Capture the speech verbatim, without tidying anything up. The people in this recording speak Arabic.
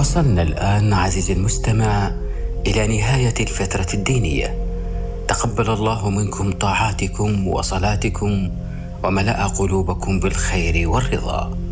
وصلنا الآن عزيزي المستمع إلى نهاية الفترة الدينية. تقبل الله منكم طاعاتكم وصلاتكم وملأ قلوبكم بالخير والرضا.